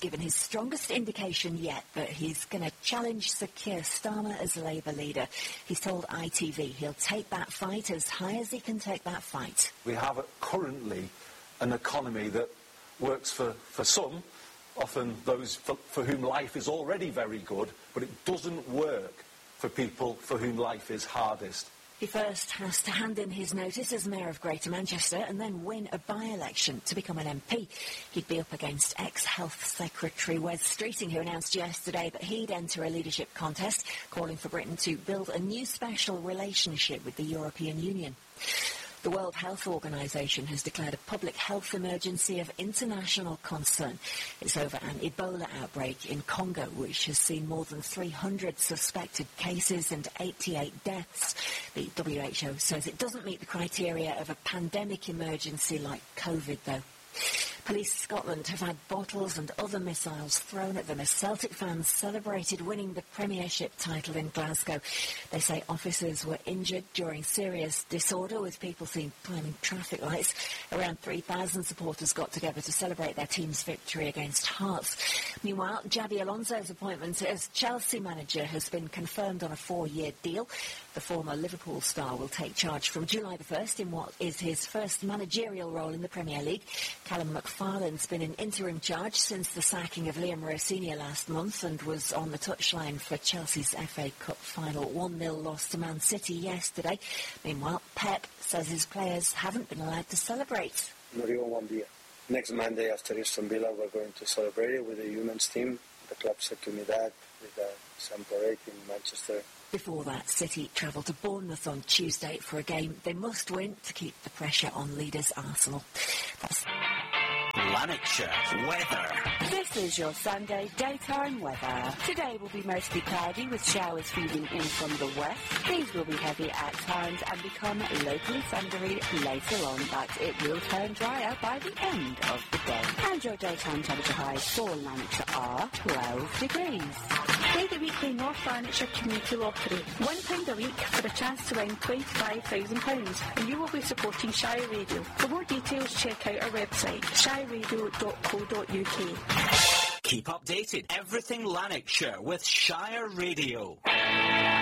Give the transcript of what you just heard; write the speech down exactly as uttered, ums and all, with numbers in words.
given his strongest indication yet that he's going to challenge Sir Keir Starmer as Labour leader. He's told I T V he'll take that fight as high as he can take that fight. We have currently an economy that works for, for some, often those for, for whom life is already very good, but it doesn't work for people for whom life is hardest. He first has to hand in his notice as Mayor of Greater Manchester and then win a by-election to become an M P. He'd be up against ex-Health Secretary Wes Streeting, who announced yesterday that he'd enter a leadership contest, calling for Britain to build a new special relationship with the European Union. The World Health Organization has declared a public health emergency of international concern. It's over an Ebola outbreak in Congo, which has seen more than three hundred suspected cases and eighty-eight deaths. The W H O says it doesn't meet the criteria of a pandemic emergency like COVID, though. Police Scotland have had bottles and other missiles thrown at them as Celtic fans celebrated winning the Premiership title in Glasgow. They say officers were injured during serious disorder, with people seen climbing traffic lights. Around three thousand supporters got together to celebrate their team's victory against Hearts. Meanwhile, Xabi Alonso's appointment as Chelsea manager has been confirmed on a four-year deal. The former Liverpool star will take charge from July the first in what is his first managerial role in the Premier League. Callum McFarlane's been in interim charge since the sacking of Liam Rosenior last month and was on the touchline for Chelsea's F A Cup final one nil loss to Man City yesterday. Meanwhile, Pep says his players haven't been allowed to celebrate. Next Monday after Aston Villa, we're going to celebrate it with the women's team. The club said to me that with uh, some parade in Manchester. Before that, City travel to Bournemouth on Tuesday for a game they must win to keep the pressure on leaders Arsenal. That's Lanarkshire weather. This is your Sunday daytime weather. Today will be mostly cloudy with showers feeding in from the west. These will be heavy at times and become locally thundery later on, but it will turn drier by the end of the day. And your daytime temperature highs for Lanarkshire are twelve degrees. Play the weekly North Lanarkshire Community Lottery. One pound a week for a chance to win twenty-five thousand pounds, and you will be supporting Shire Radio. For more details, check out our website, shire radio dot co dot uk. Keep updated everything Lanarkshire with Shire Radio.